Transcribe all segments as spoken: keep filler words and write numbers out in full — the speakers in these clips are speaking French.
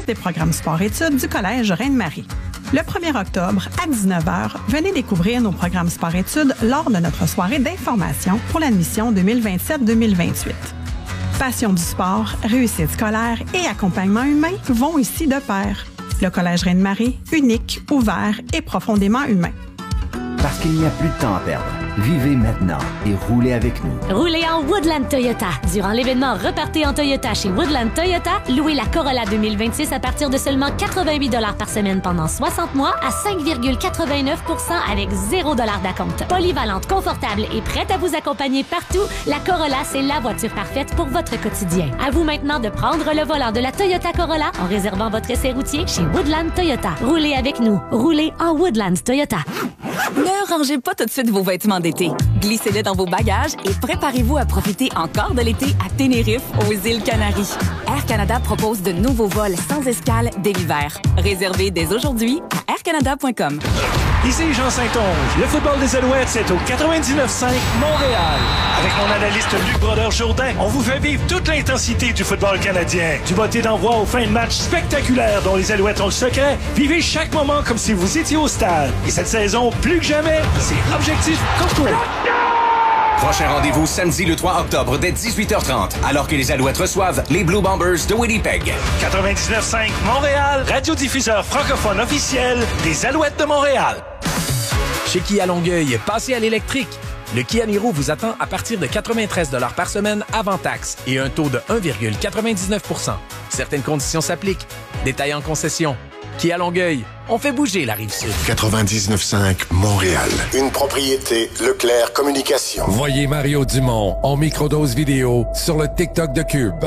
des programmes sport-études du Collège Reine-Marie. Le premier octobre, à dix-neuf heures, venez découvrir nos programmes sport-études lors de notre soirée d'information pour l'admission deux mille vingt-sept deux mille vingt-huit. Passion du sport, réussite scolaire et accompagnement humain vont ici de pair. Le Collège Reine-Marie, unique, ouvert et profondément humain. Parce qu'il n'y a plus de temps à perdre. Vivez maintenant et roulez avec nous. Roulez en Woodland Toyota. Durant l'événement Repartez en Toyota chez Woodland Toyota, louez la Corolla deux mille vingt-six à partir de seulement quatre-vingt-huit dollars par semaine pendant soixante mois à cinq virgule quatre-vingt-neuf pour cent avec zéro dollar d'acompte. Polyvalente, confortable et prête à vous accompagner partout, la Corolla, c'est la voiture parfaite pour votre quotidien. À vous maintenant de prendre le volant de la Toyota Corolla en réservant votre essai routier chez Woodland Toyota. Roulez avec nous. Roulez en Woodland Toyota. Ne rangez pas tout de suite vos vêtements d'été. Glissez-les dans vos bagages et préparez-vous à profiter encore de l'été à Tenerife, aux îles Canaries. Air Canada propose de nouveaux vols sans escale dès l'hiver. Réservez dès aujourd'hui à air canada point com. Ici Jean Saint-Onge. Le football des Alouettes, c'est au quatre-vingt-dix-neuf cinq Montréal. Avec mon analyste Luc Brodeur-Jourdain, on vous fait vivre toute l'intensité du football canadien. Du botté d'envoi aux fins de match spectaculaires dont les Alouettes ont le secret. Vivez chaque moment comme si vous étiez au stade. Et cette saison, plus que jamais, c'est Objectif Courtois. Prochain rendez-vous samedi le trois octobre dès dix-huit heures trente, alors que les Alouettes reçoivent les Blue Bombers de Winnipeg. quatre-vingt-dix-neuf cinq Montréal, radiodiffuseur francophone officiel des Alouettes de Montréal. Chez Kia Longueuil, passez à l'électrique. Le Kia Niro vous attend à partir de quatre-vingt-treize dollars par semaine avant taxe et un taux de un virgule quatre-vingt-dix-neuf pour cent. Certaines conditions s'appliquent. Détails en concession. Kia Longueuil, on fait bouger la Rive-Sud. quatre-vingt-dix-neuf cinq Montréal. Une propriété Leclerc Communications. Voyez Mario Dumont en microdose vidéo sur le TikTok de Cube.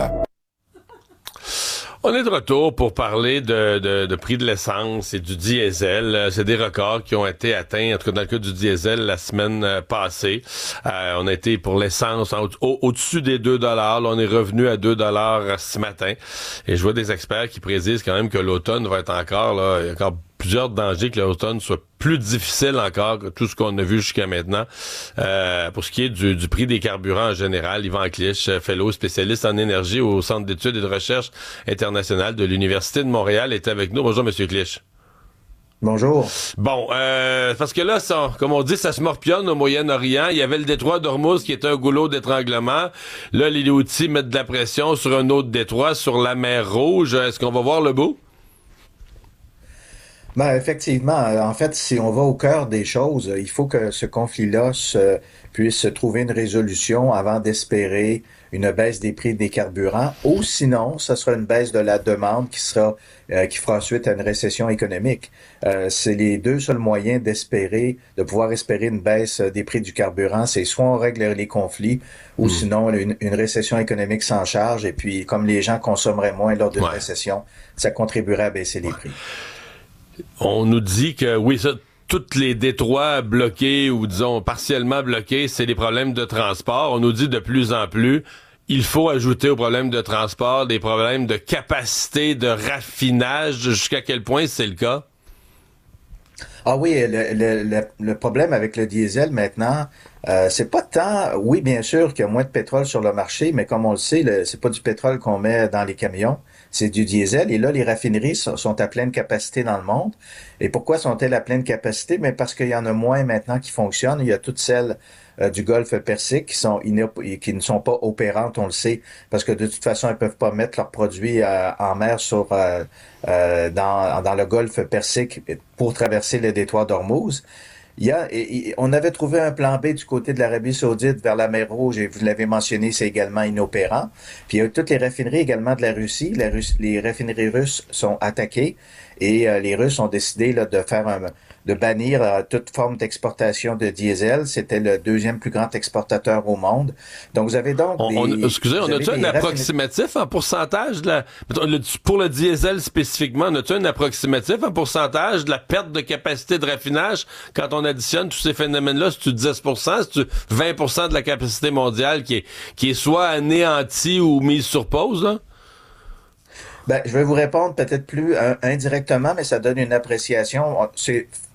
On est de retour pour parler de, de, de prix de l'essence et du diesel. C'est des records qui ont été atteints, en tout cas dans le cas du diesel, la semaine passée. Euh, on a été pour l'essence au, au, au-dessus des deux dollars. Là, on est revenu à deux dollars ce matin. Et je vois des experts qui prédisent quand même que l'automne va être encore, là, il y a encore plusieurs dangers que l'automne soit plus difficile encore que tout ce qu'on a vu jusqu'à maintenant. Euh, pour ce qui est du, du prix des carburants en général, Yvan Clich, fellow spécialiste en énergie au Centre d'études et de recherche internationale de l'Université de Montréal, est avec nous. Bonjour, Monsieur Clich. Bonjour. Bon, euh, parce que là, ça, comme on dit, ça se morpionne au Moyen-Orient. Il y avait le détroit d'Ormuz qui était un goulot d'étranglement. Là, les Houthis mettent de la pression sur un autre détroit, sur la mer Rouge. Est-ce qu'on va voir le bout? Ben, effectivement, en fait, si on va au cœur des choses, il faut que ce conflit-là se, puisse trouver une résolution avant d'espérer une baisse des prix des carburants, ou sinon, ce sera une baisse de la demande qui sera euh, qui fera suite à une récession économique. Euh, c'est les deux seuls moyens d'espérer, de pouvoir espérer une baisse des prix du carburant, c'est soit on règle les conflits, ou mmh. sinon une, une récession économique s'en charge, et puis comme les gens consommeraient moins lors d'une ouais. récession, ça contribuerait à baisser les prix. On nous dit que, oui, ça, tous les détroits bloqués ou, disons, partiellement bloqués, c'est des problèmes de transport. On nous dit de plus en plus, il faut ajouter aux problèmes de transport des problèmes de capacité de raffinage. Jusqu'à quel point c'est le cas? Ah oui, le, le, le, le problème avec le diesel maintenant, euh, c'est pas tant, oui, bien sûr qu'il y a moins de pétrole sur le marché, mais comme on le sait, le, c'est pas du pétrole qu'on met dans les camions, c'est du diesel. Et là, les raffineries sont, sont à pleine capacité dans le monde. Et pourquoi sont-elles à pleine capacité? Mais parce qu'il y en a moins maintenant qui fonctionnent. Il y a toutes celles euh, du Golfe Persique qui sont inop- qui ne sont pas opérantes, on le sait, parce que de toute façon, elles peuvent pas mettre leurs produits euh, en mer sur euh, euh, dans, dans le Golfe Persique pour traverser le détroit d'Ormuz. Il y a, et, et, on avait trouvé un plan B du côté de l'Arabie Saoudite vers la mer Rouge, et vous l'avez mentionné, c'est également inopérant. Puis il y a toutes les raffineries également de la Russie. La Russe, les raffineries russes sont attaquées et euh, les Russes ont décidé là, de faire un, de bannir euh, toute forme d'exportation de diesel. C'était le deuxième plus grand exportateur au monde. Donc vous avez donc on, des, on, excusez, on a-tu un approximatif raffineries... en pourcentage de la, pour le diesel spécifiquement, on a-tu un approximatif en pourcentage de la perte de capacité de raffinage quand on additionne tous ces phénomènes-là? C'est-tu dix pour cent, c'est-tu vingt pour cent de la capacité mondiale qui est, qui est soit anéantie ou mise sur pause, là? Ben, je vais vous répondre peut-être plus euh, indirectement, mais ça donne une appréciation. C'est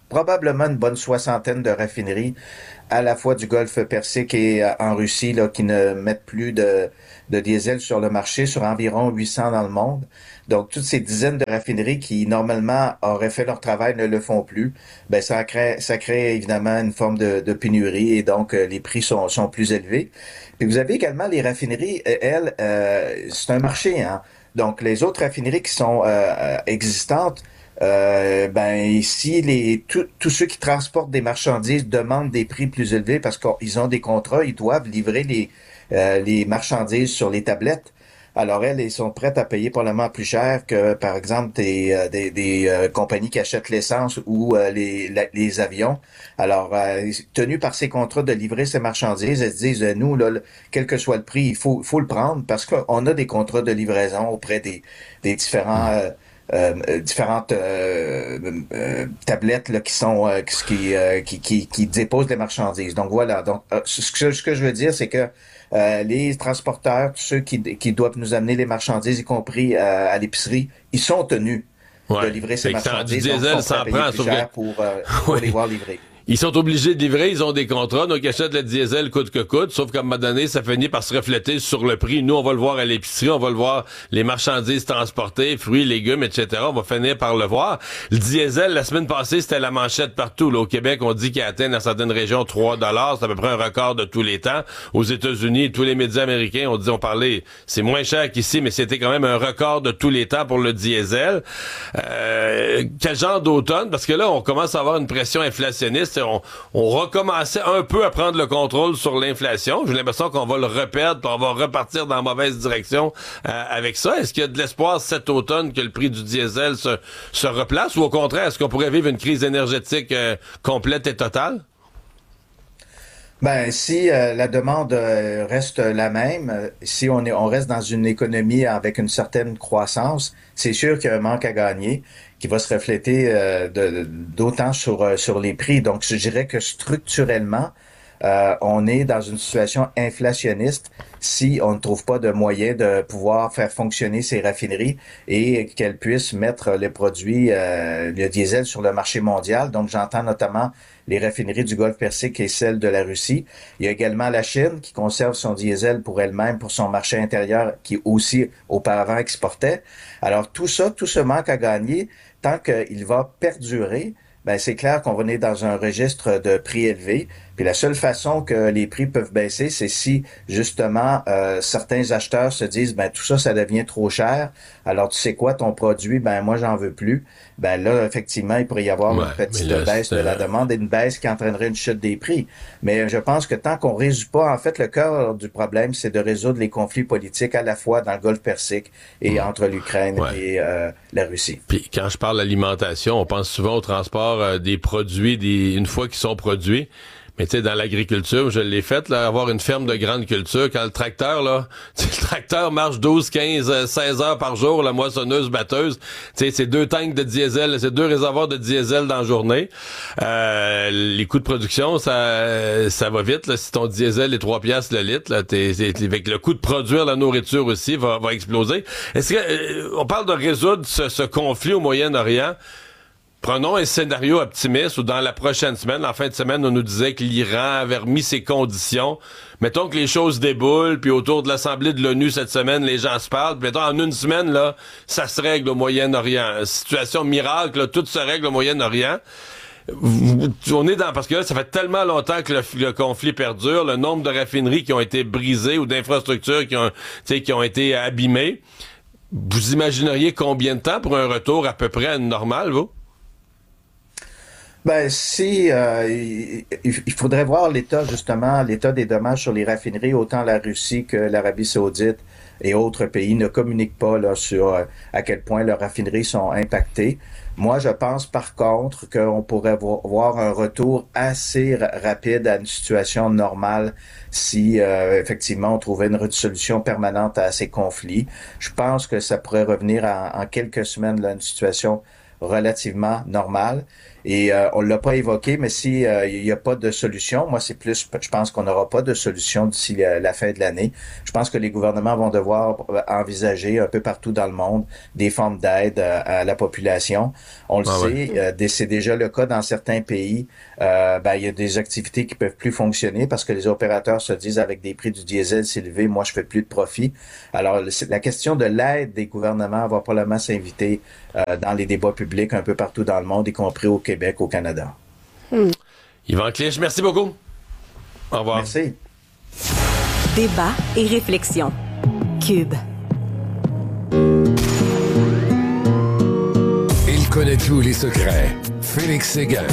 probablement une bonne soixantaine de raffineries à la fois du Golfe Persique et euh, en Russie là, qui ne mettent plus de, de diesel sur le marché, sur environ huit cents dans le monde. Donc, toutes ces dizaines de raffineries qui, normalement, auraient fait leur travail, ne le font plus. Ben, ça crée, ça crée évidemment une forme de, de pénurie et donc euh, les prix sont, sont plus élevés. Puis vous avez également les raffineries, elles, euh, c'est un marché, hein. Donc, les autres raffineries qui sont euh, existantes, Euh, ben ici, les tous ceux qui transportent des marchandises demandent des prix plus élevés parce qu'ils ont des contrats, ils doivent livrer les euh, les marchandises sur les tablettes. Alors elles, ils sont prêtes à payer probablement plus cher que, par exemple, des euh, des, des euh, compagnies qui achètent l'essence ou euh, les la, les avions. Alors, euh, tenues par ces contrats de livrer ces marchandises, elles se disent, euh, nous, là, le, quel que soit le prix, il faut faut le prendre parce qu'on a des contrats de livraison auprès des des différents euh, Euh, différentes euh, euh, tablettes là, qui sont euh, qui, euh, qui qui qui déposent les marchandises. Donc voilà. Donc euh, ce, que, ce que je veux dire, c'est que euh, les transporteurs, tous ceux qui qui doivent nous amener les marchandises, y compris euh, à l'épicerie, ils sont tenus ouais. de livrer ces marchandises. Du diesel, ça en prend, sauf que... pour, euh, pour oui. les voir livrer. Ils sont obligés de livrer, ils ont des contrats, donc ils achètent le diesel coûte que coûte, sauf qu'à un moment donné, ça finit par se refléter sur le prix. Nous, on va le voir à l'épicerie, on va le voir, les marchandises transportées, fruits, légumes, et cetera. On va finir par le voir. Le diesel, la semaine passée, c'était la manchette partout. Là, au Québec, on dit qu'il atteint dans certaines régions trois dollars. C'est à peu près un record de tous les temps. Aux États-Unis, tous les médias américains, on dit, on parlait, c'est moins cher qu'ici, mais c'était quand même un record de tous les temps pour le diesel. Euh, quel genre d'automne? Parce que là, on commence à avoir une pression inflationniste. On, on recommençait un peu à prendre le contrôle sur l'inflation. J'ai l'impression qu'on va le reperdre, puis on va repartir dans la mauvaise direction euh, avec ça. Est-ce qu'il y a de l'espoir cet automne que le prix du diesel se, se replace, ou au contraire, est-ce qu'on pourrait vivre une crise énergétique euh, complète et totale? Ben, si euh, la demande euh, reste la même, euh, si on est, on reste dans une économie avec une certaine croissance, c'est sûr qu'il y a un manque à gagner qui va se refléter euh, de, d'autant sur euh, sur les prix. Donc, je dirais que structurellement, euh, on est dans une situation inflationniste si on ne trouve pas de moyen de pouvoir faire fonctionner ces raffineries et qu'elles puissent mettre les produits, euh, le diesel sur le marché mondial. Donc, j'entends notamment les raffineries du Golfe Persique et celles de la Russie. Il y a également la Chine qui conserve son diesel pour elle-même, pour son marché intérieur, qui aussi auparavant exportait. Alors tout ça, tout ce manque à gagner, tant qu'il va perdurer, ben c'est clair qu'on va être dans un registre de prix élevés. Puis la seule façon que les prix peuvent baisser, c'est si justement euh, certains acheteurs se disent ben tout ça, ça devient trop cher. Alors tu sais quoi, ton produit, ben moi j'en veux plus. Ben là, effectivement, il pourrait y avoir ouais, une petite là, baisse de la demande et une baisse qui entraînerait une chute des prix. Mais je pense que tant qu'on résout pas, en fait, le cœur du problème, c'est de résoudre les conflits politiques à la fois dans le Golfe Persique et mmh. entre l'Ukraine ouais. et euh, la Russie. Puis quand je parle d'alimentation, on pense souvent au transport euh, des produits, des une fois qu'ils sont produits. Mais tu sais, dans l'agriculture, je l'ai fait, là, avoir une ferme de grande culture, quand le tracteur, là, le tracteur marche douze, quinze, seize heures par jour, la moissonneuse, batteuse, tu sais, c'est deux tanks de diesel, c'est deux réservoirs de diesel dans la journée. Euh, les coûts de production, ça ça va vite, là, si ton diesel est trois piastres le litre, là, t'es, t'es, avec le coût de produire la nourriture aussi va, va exploser. Est-ce que, euh, on parle de résoudre ce, ce conflit au Moyen-Orient? Prenons un scénario optimiste où dans la prochaine semaine, en fin de semaine, on nous disait que l'Iran avait remis ses conditions. Mettons que les choses déboulent, puis autour de l'Assemblée de l'ONU cette semaine, les gens se parlent. Puis mettons, en une semaine, là, ça se règle au Moyen-Orient. Situation miracle, là, tout se règle au Moyen-Orient. On est dans, parce que là, ça fait tellement longtemps que le, le conflit perdure, le nombre de raffineries qui ont été brisées ou d'infrastructures qui ont, qui ont été abîmées. Vous imagineriez combien de temps pour un retour à peu près à une normale, vous? Ben, si euh, il, il faudrait voir l'état, justement, l'état des dommages sur les raffineries, autant la Russie que l'Arabie Saoudite et autres pays ne communiquent pas là sur euh, à quel point leurs raffineries sont impactées. Moi, je pense par contre qu'on pourrait vo- voir un retour assez ra- rapide à une situation normale si euh, effectivement on trouvait une solution permanente à ces conflits. Je pense que ça pourrait revenir en, en quelques semaines là, une situation relativement normale. Et euh, on l'a pas évoqué, mais si euh, il n'y a pas de solution, moi c'est plus, je pense qu'on n'aura pas de solution d'ici la, la fin de l'année. Je pense que les gouvernements vont devoir envisager un peu partout dans le monde des formes d'aide à, à la population. On le ah sait, ouais. euh, c'est déjà le cas dans certains pays. Euh, ben, il y a des activités qui peuvent plus fonctionner parce que les opérateurs se disent avec des prix du diesel s'élever, moi je fais plus de profit. Alors la question de l'aide des gouvernements va probablement s'inviter euh, dans les débats publics un peu partout dans le monde, y compris au Québec, au Canada. Hmm. Yvan Clich, merci beaucoup. Au revoir. Merci. Débat et réflexion. Cube. Il connaît tous les secrets. Félix Séguin.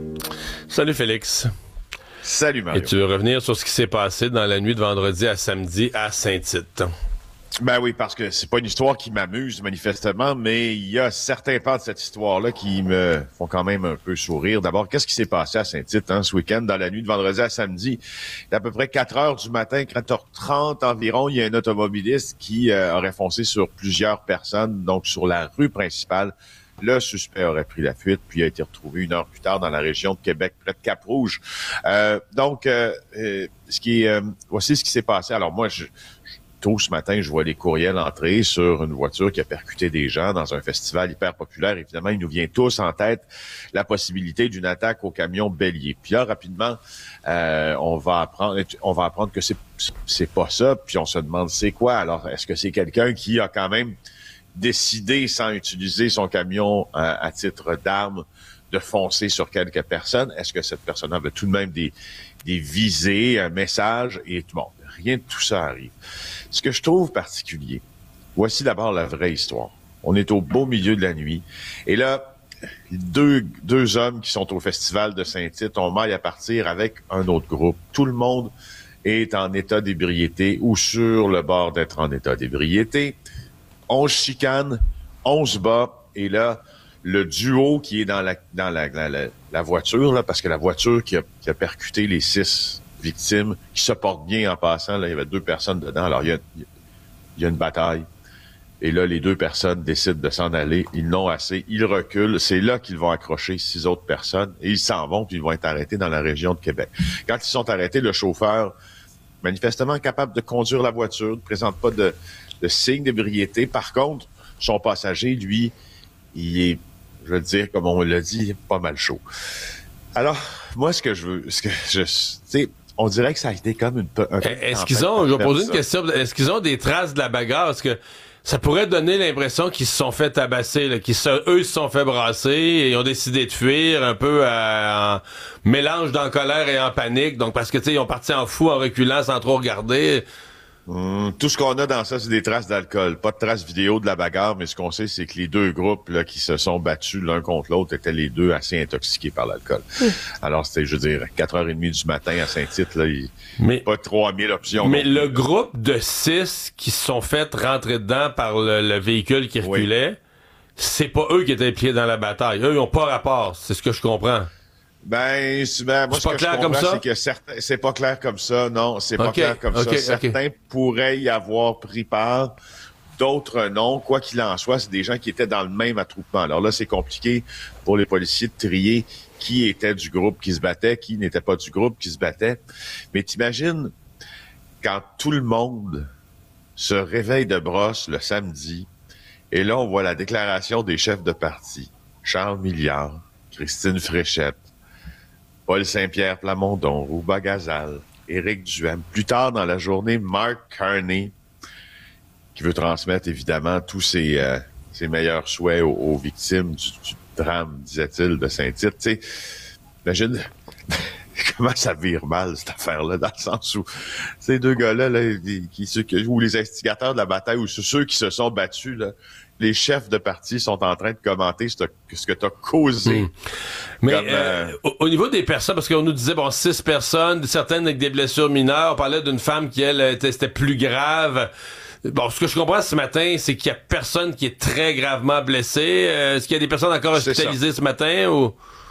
Salut Félix. Salut Mario. Et tu veux revenir sur ce qui s'est passé dans la nuit de vendredi à samedi à Saint-Tite? Ben oui, parce que c'est pas une histoire qui m'amuse manifestement, mais il y a certains pans de cette histoire-là qui me font quand même un peu sourire. D'abord, qu'est-ce qui s'est passé à Saint-Tite hein, ce week-end, dans la nuit de vendredi à samedi? Il est à peu près quatre heures du matin, quatre heures trente environ, il y a un automobiliste qui euh, aurait foncé sur plusieurs personnes, donc sur la rue principale. Le suspect aurait pris la fuite, puis a été retrouvé une heure plus tard dans la région de Québec, près de Cap-Rouge. Euh, donc, euh, euh, ce qui est, euh, voici ce qui s'est passé. Alors moi, je, je, tôt ce matin, je vois les courriels entrer sur une voiture qui a percuté des gens dans un festival hyper populaire. Évidemment, il nous vient tous en tête la possibilité d'une attaque au camion bélier. Puis là, rapidement, euh, on va apprendre, on va apprendre que c'est, c'est pas ça. Puis on se demande c'est quoi. Alors, est-ce que c'est quelqu'un qui a quand même décidé, sans utiliser son camion euh, à titre d'arme, de foncer sur quelques personnes? Est-ce que cette personne avait tout de même des, des visées, un message? Et bon, rien de tout ça arrive. Ce que je trouve particulier, voici d'abord la vraie histoire. On est au beau milieu de la nuit. Et là, deux, deux hommes qui sont au festival de Saint-Tite ont maille à partir avec un autre groupe. Tout le monde est en état d'ébriété ou sur le bord d'être en état d'ébriété. On se chicane, on se bat, et là, le duo qui est dans la dans la, la, la, la voiture, là, parce que la voiture qui a, qui a percuté les six victimes, qui se porte bien en passant, là, il y avait deux personnes dedans, alors il y a, il y a une bataille, et là, les deux personnes décident de s'en aller, ils n'ont assez, ils reculent, c'est là qu'ils vont accrocher six autres personnes, et ils s'en vont, puis ils vont être arrêtés dans la région de Québec. Quand ils sont arrêtés, le chauffeur, manifestement capable de conduire la voiture, ne présente pas de de signe d'ébriété. Par contre, son passager, lui, il est, je veux dire, comme on l'a dit, pas mal chaud. Alors, moi, ce que je veux, ce que je, tu sais, on dirait que ça a été comme une... Un est-ce qu'ils ont, je vais poser une question, est-ce qu'ils ont des traces de la bagarre? Est-ce que ça pourrait donner l'impression qu'ils se sont fait tabasser, là, qu'ils se, eux se sont fait brasser et ils ont décidé de fuir un peu à, en mélange d'en colère et en panique. Donc, parce que, tu sais, ils ont parti en fou en reculant sans trop regarder. Hum, tout ce qu'on a dans ça, c'est des traces d'alcool. Pas de traces vidéo de la bagarre, mais ce qu'on sait, c'est que les deux groupes là, qui se sont battus l'un contre l'autre étaient les deux assez intoxiqués par l'alcool. Mmh. Alors, c'était, je veux dire, quatre heures trente du matin à Saint-Tite, là, il mais, pas trois mille options. Mais le groupe de six qui se sont fait rentrer dedans par le, le véhicule qui reculait, oui. C'est pas eux qui étaient impliqués dans la bataille. Eux, ils n'ont pas rapport. C'est ce que je comprends. Ben, ben moi, c'est ce pas que clair je comme ça? c'est que certains, c'est pas clair comme ça, non, c'est pas okay, clair comme okay, ça. Certains okay. pourraient y avoir pris part, d'autres non. Quoi qu'il en soit, c'est des gens qui étaient dans le même attroupement. Alors là, c'est compliqué pour les policiers de trier qui était du groupe qui se battait, qui n'était pas du groupe qui se battait. Mais t'imagines, quand tout le monde se réveille de brosse le samedi, et là, on voit la déclaration des chefs de parti. Charles Milliard, Christine Fréchette, Paul Saint-Pierre Plamondon, Rouba Gazal, Éric Duhem. Plus tard dans la journée, Mark Carney, qui veut transmettre évidemment tous ses, euh, ses meilleurs souhaits aux, aux victimes du, du drame, disait-il, de Saint-Tite. Tu sais, imagine comment ça vire mal, cette affaire-là, dans le sens où ces deux gars-là, là, qui, ceux, ou les instigateurs de la bataille, ou ceux qui se sont battus, là, les chefs de parti sont en train de commenter ce, ce que tu as causé. Mmh. Mais comme, euh, euh, au, au niveau des personnes, parce qu'on nous disait, bon, six personnes, certaines avec des blessures mineures, on parlait d'une femme qui, elle, était, c'était plus grave. Bon, ce que je comprends ce matin, c'est qu'il y a personne qui est très gravement blessé. Euh, est-ce qu'il y a des personnes encore hospitalisées ce matin ou...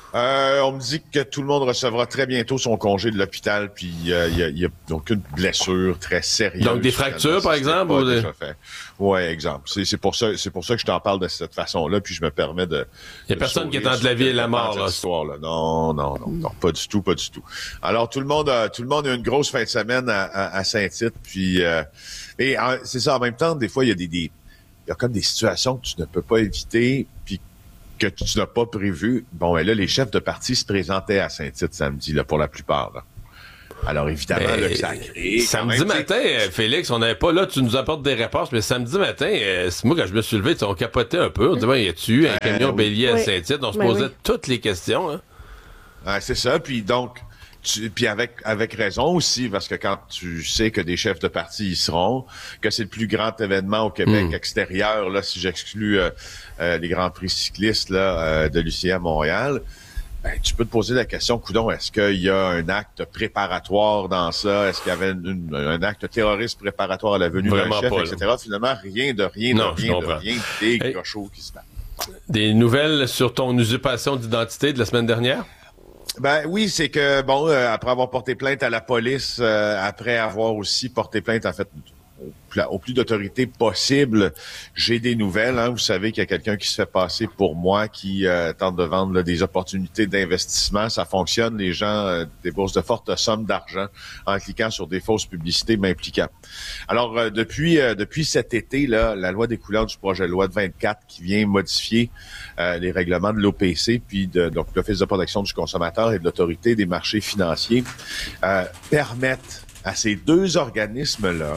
Euh, on me dit que tout le monde recevra très bientôt son congé de l'hôpital, puis il euh, n'y a, y a aucune blessure très sérieuse. Donc des fractures, par exemple? Ou des... Oui, exemple. C'est, c'est, pour ça, c'est pour ça que je t'en parle de cette façon-là, puis je me permets de... Il n'y a personne qui est entre la vie et la mort, là. Histoire-là. Non, non, non, non, pas du tout, pas du tout. Alors, tout le monde a, tout le monde a une grosse fin de semaine à, à, à Saint-Tite, puis... Euh, et euh, c'est ça, en même temps, des fois, il y a des... des il y a comme des situations que tu ne peux pas éviter, puis que tu n'as pas prévu. Bon, et là, les chefs de parti se présentaient à Saint-Tite samedi, là, pour la plupart, là. Alors, évidemment, mais là, que ça a créé... Samedi même, matin, t'sais... Félix, on n'avait pas là, tu nous apportes des réponses, mais samedi matin, euh, c'est moi, quand je me suis levé, on capotait un peu. On disait, ouais, y a-tu un camion euh, bélier oui. à Saint-Tite? On se posait oui. toutes les questions, hein. Ouais, c'est ça, puis donc... Tu, puis avec avec raison aussi, parce que quand tu sais que des chefs de parti y seront, que c'est le plus grand événement au Québec mmh. extérieur, là, si j'exclus euh, euh, les Grands Prix cyclistes là, euh, de l'U C A à Montréal, ben, tu peux te poser la question, coudonc, est-ce qu'il y a un acte préparatoire dans ça? Est-ce qu'il y avait une, une, un acte terroriste préparatoire à la venue d'un chef, pas, et cetera. Là. Finalement, rien de rien non, de rien de rien, des hey. cochons qui se battent. Des nouvelles sur ton usurpation d'identité de la semaine dernière? Ben oui, c'est que, bon, euh, après avoir porté plainte à la police, euh, après avoir aussi porté plainte, en fait, au, au plus d'autorité possible, j'ai des nouvelles. Hein. Vous savez qu'il y a quelqu'un qui se fait passer pour moi, qui euh, tente de vendre là, des opportunités d'investissement. Ça fonctionne, les gens euh, déboursent de fortes sommes d'argent en cliquant sur des fausses publicités m'impliquant. Alors, euh, depuis euh, depuis cet été, là, la loi découlant du projet de loi de vingt-quatre qui vient modifier euh, les règlements de l'O P C, puis de, donc l'Office de protection du consommateur et de l'Autorité des marchés financiers, euh, permettent à ces deux organismes-là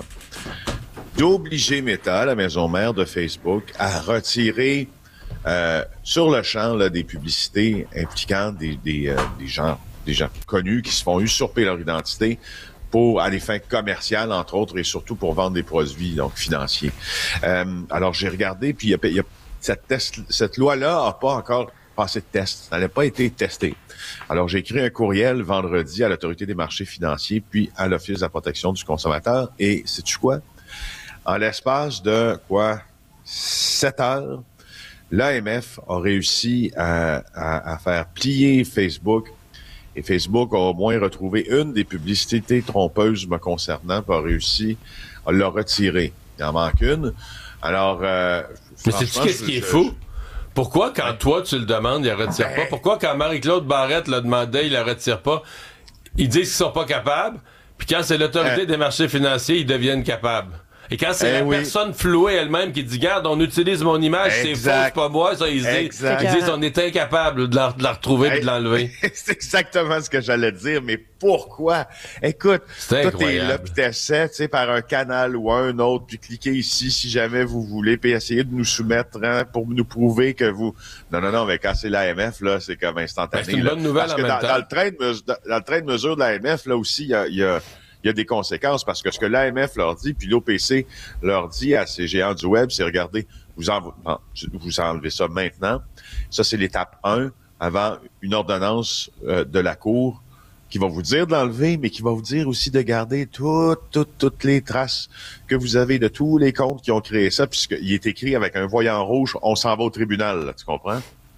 d'obliger Meta, la maison mère de Facebook, à retirer euh, sur le champ là, des publicités impliquant des, des, euh, des gens des gens connus qui se font usurper leur identité pour à des fins commerciales, entre autres, et surtout pour vendre des produits donc financiers. Euh, alors, j'ai regardé, puis il y a, y a, cette, test, cette loi-là n'a pas encore passé de test. Elle n'a pas été testée. Alors, j'ai écrit un courriel vendredi à l'Autorité des marchés financiers, puis à l'Office de la protection du consommateur, et sais-tu quoi? En l'espace de, quoi, sept heures, l'A M F a réussi à, à, à faire plier Facebook, et Facebook a au moins retrouvé une des publicités trompeuses me concernant, puis a réussi à la retirer. Il en manque une. Alors, euh, mais sais-tu qu'est-ce qui est fou? Pourquoi, quand toi, tu le demandes, il ne retire ben... pas? Pourquoi, quand Marie-Claude Barrette l'a demandé, il ne la retire pas? Ils disent qu'ils sont pas capables, puis quand c'est l'Autorité euh... des marchés financiers, ils deviennent capables. Et quand c'est eh la oui. personne flouée elle-même qui dit « Garde, on utilise mon image, exact. C'est faux, c'est pas moi », ça, ils, disent, ils disent « On est incapable de la, de la retrouver et hey, de l'enlever. » C'est exactement ce que j'allais dire, mais pourquoi? Écoute, toi, t'es là, puis t'essaies, tu sais, par un canal ou un autre, puis cliquez ici si jamais vous voulez, puis essayez de nous soumettre hein, pour nous prouver que vous... Non, non, non, mais quand c'est l'A M F, là, c'est comme instantané. Ben, c'est une bonne nouvelle Parce en que même dans, temps. Dans le, train de mesure, dans le train de mesure de l'A M F, là aussi, il y a... Y a il y a des conséquences parce que ce que l'A M F leur dit, puis l'O P C leur dit à ces géants du web, c'est regardez, vous, en, vous enlevez ça maintenant. Ça, c'est l'étape un avant une ordonnance euh, de la Cour qui va vous dire de l'enlever, mais qui va vous dire aussi de garder toutes, toutes, toutes les traces que vous avez de tous les comptes qui ont créé ça, puisqu'il est écrit avec un voyant rouge, on s'en va au tribunal, là, tu comprends?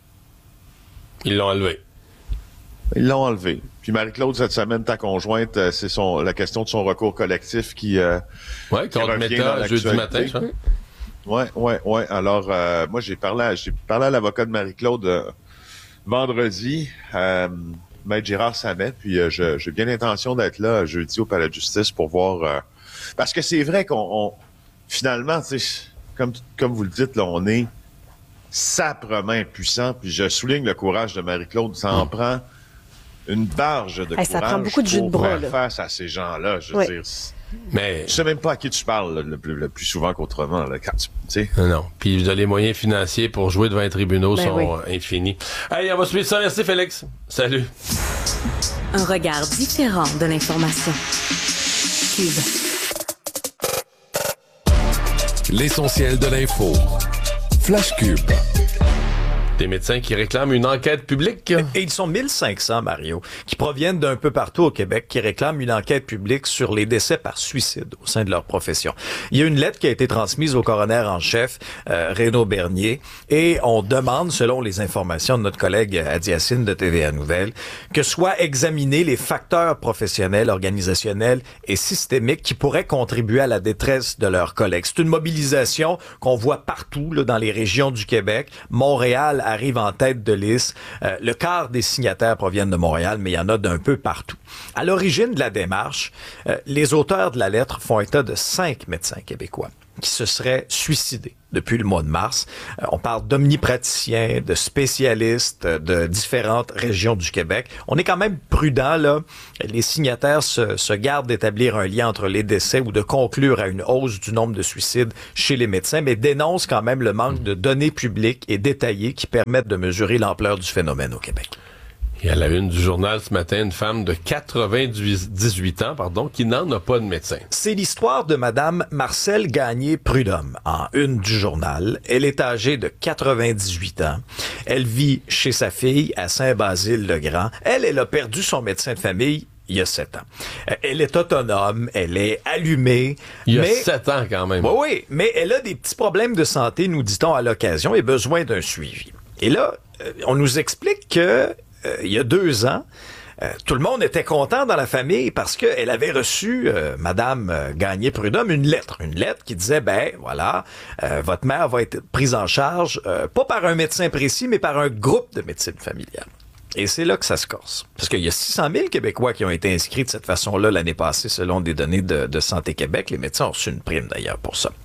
Ils l'ont enlevé. Ils l'ont enlevé. Puis Marie-Claude, cette semaine, ta conjointe, c'est son la question de son recours collectif qui, euh, ouais, qui revient Meta, dans l'actualité. Jeudi matin, ça. Ouais, ouais, ouais. Alors, euh, moi, j'ai parlé à, j'ai parlé à l'avocat de Marie-Claude euh, vendredi, euh, Maître Gérard Samet, puis euh, je, j'ai bien l'intention d'être là jeudi au Palais de justice pour voir... Euh, parce que c'est vrai qu'on... On, finalement, tu sais, comme, comme vous le dites, là, on est saprement impuissant, puis je souligne le courage de Marie-Claude. Ça en mmh. prend une barge de hey, courage ça prend beaucoup de jus de bras, faire face à ces gens-là. Je veux oui. dire... Mais... Je sais même pas à qui tu parles là, le, plus, le plus souvent qu'autrement. Là, quand tu sais. Non, non. Puis les moyens financiers pour jouer devant les tribunaux ben sont oui. infinis. Allez, on va suivre ça. Merci, Félix. Salut. Un regard différent de l'information. Cube. L'essentiel de l'info. Flash Cube. Des médecins qui réclament une enquête publique. Et ils sont mille cinq cents, Mario, qui proviennent d'un peu partout au Québec, qui réclament une enquête publique sur les décès par suicide au sein de leur profession. Il y a une lettre qui a été transmise au coroner en chef, euh, Renaud Bernier, et on demande, selon les informations de notre collègue Adi Yacine de T V A Nouvelles, que soient examinés les facteurs professionnels, organisationnels et systémiques qui pourraient contribuer à la détresse de leurs collègues. C'est une mobilisation qu'on voit partout là, dans les régions du Québec. Montréal arrive en tête de liste. Euh, le quart des signataires proviennent de Montréal, mais il y en a d'un peu partout. À l'origine de la démarche, euh, les auteurs de la lettre font état de cinq médecins québécois qui se seraient suicidés depuis le mois de mars. Euh, on parle d'omnipraticiens, de spécialistes euh, de différentes régions du Québec. On est quand même prudent, là. Les signataires se, se gardent d'établir un lien entre les décès ou de conclure à une hausse du nombre de suicides chez les médecins, mais dénoncent quand même le manque de données publiques et détaillées qui permettent de mesurer l'ampleur du phénomène au Québec. Et à la une du journal ce matin, une femme de quatre-vingt-dix-huit ans, pardon, qui n'en a pas de médecin. C'est l'histoire de Madame Marcelle Gagné-Prudhomme. En une du journal, elle est âgée de quatre-vingt-dix-huit ans. Elle vit chez sa fille à Saint-Basile-le-Grand. Elle, elle a perdu son médecin de famille il y a sept ans. Elle est autonome, elle est allumée. Il y a mais... sept ans quand même. Oui, oui, mais elle a des petits problèmes de santé, nous dit-on, à l'occasion, et besoin d'un suivi. Et là, on nous explique que Euh, il y a deux ans, euh, tout le monde était content dans la famille parce qu'elle avait reçu, euh, Madame euh, Gagné-Prudhomme, une lettre. Une lettre qui disait, ben voilà, euh, votre mère va être prise en charge, euh, pas par un médecin précis, mais par un groupe de médecine familiale. Et c'est là que ça se corse. Parce qu'il y a six cent mille Québécois qui ont été inscrits de cette façon-là l'année passée, selon des données de, de Santé Québec. Les médecins ont reçu une prime, d'ailleurs, pour ça.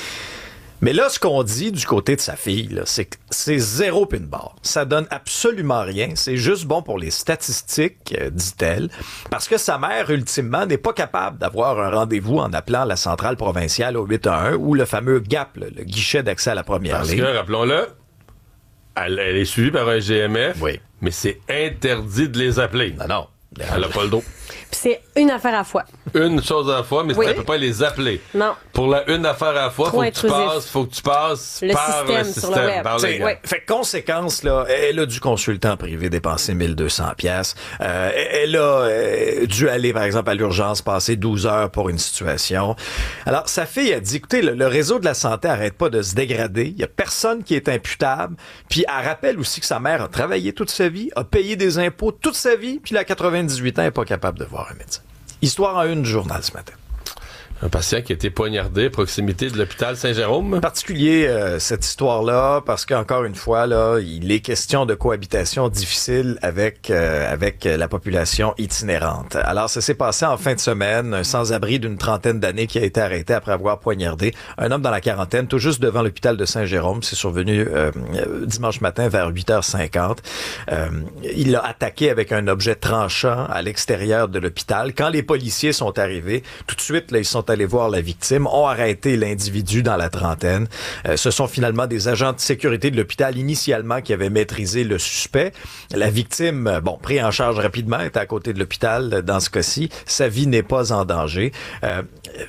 Mais là, ce qu'on dit du côté de sa fille, là, c'est que c'est zéro pin barre. Ça donne absolument rien. C'est juste bon pour les statistiques, euh, dit-elle, parce que sa mère, ultimement, n'est pas capable d'avoir un rendez-vous en appelant la centrale provinciale au huit un un ou le fameux G A P, là, le guichet d'accès à la première parce ligne. Parce que, rappelons-le, elle, elle est suivie par un G M F, oui. Mais c'est interdit de les appeler. Non, non. Elle n'a pas le dos. Puis c'est une affaire à la fois. Une chose à la fois, mais oui. Elle ne peut pas les appeler. Non. Pour la une affaire à la fois, il faut que tu passes, faut que tu passes le par système, le système. sur le web. Par les... ouais. Fait que conséquence, là, elle a dû consultant privé dépenser mille deux cents piastres. Euh, elle a euh, dû aller, par exemple, à l'urgence, passer douze heures pour une situation. Alors, sa fille a dit, écoutez, le, le réseau de la santé arrête pas de se dégrader. Il y a personne qui est imputable. Puis, elle rappelle aussi que sa mère a travaillé toute sa vie, a payé des impôts toute sa vie, puis là, à quatre-vingt-dix-huit ans, elle n'est pas capable de voir un médecin. Histoire en une du journal ce matin. Un patient qui a été poignardé à proximité de l'hôpital Saint-Jérôme. En particulier, euh, cette histoire-là, parce qu'encore une fois, là, il est question de cohabitation difficile avec euh, avec la population itinérante. Alors, ça s'est passé en fin de semaine, un sans-abri d'une trentaine d'années qui a été arrêté après avoir poignardé un homme dans la quarantaine, tout juste devant l'hôpital de Saint-Jérôme. C'est survenu euh, dimanche matin vers huit heures cinquante. Euh, il l'a attaqué avec un objet tranchant à l'extérieur de l'hôpital. Quand les policiers sont arrivés, tout de suite, là, ils sont allés voir la victime, ont arrêté l'individu dans la trentaine. Euh, ce sont finalement des agents de sécurité de l'hôpital initialement qui avaient maîtrisé le suspect. La victime, bon, pris en charge rapidement, est à côté de l'hôpital dans ce cas-ci. Sa vie n'est pas en danger. Euh,